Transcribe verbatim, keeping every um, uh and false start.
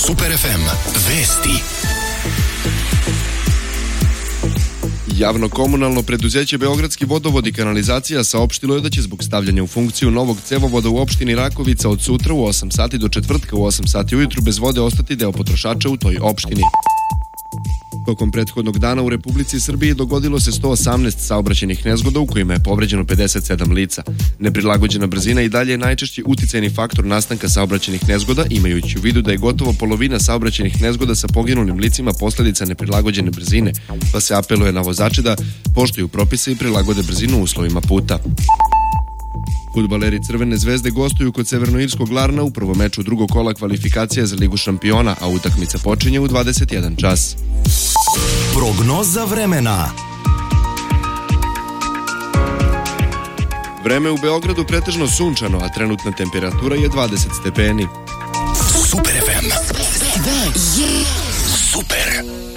Super ef em vesti. Javno komunalno preduzeće Beogradski vodovod i kanalizacija saopštilo je da će zbog stavljanja u funkciju novog cevovoda u opštini Rakovica od sutra u osam sati do četvrtka u osam sati ujutru bez vode ostati deo potrošača u toj opštini. Tokom prethodnog dana u Republici Srbiji dogodilo se sto osamnaest saobraćajnih nezgoda u kojima je povređeno pedeset sedam lica. Neprilagođena brzina i dalje je najčešći uticajni faktor nastanka saobraćajnih nezgoda, imajući u vidu da je gotovo polovina saobraćajnih nezgoda sa poginulim licima posledica neprilagođene brzine, pa se apeluje na vozače da poštuju propise i prilagode brzinu uslovima puta. Fudbaleri Crvene zvezde gostuju kod severnoirskog Larna u prvom meču drugog kola kvalifikacija za Ligu šampiona, a utakmica počinje u dvadeset jedan čas. Prognoza vremena. Vreme u Beogradu pretežno sunčano, a trenutna temperatura je dvadeset stepeni. Super ef em. Sve je super.